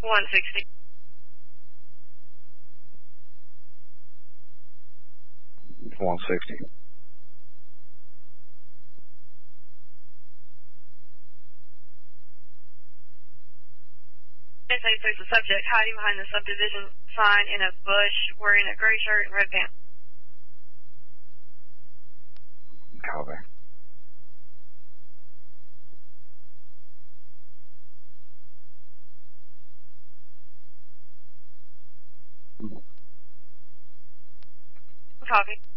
160. There's a subject hiding behind the subdivision sign in a bush wearing a gray shirt and red pants. Copy. Copy.